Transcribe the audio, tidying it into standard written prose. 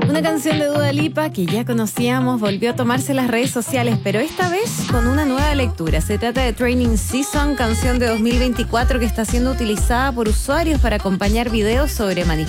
Una canción de Dua Lipa que ya conocíamos volvió a tomarse las redes sociales, pero esta vez con una nueva lectura. Se trata de Training Season, canción de 2024 que está siendo utilizada por usuarios para acompañar videos sobre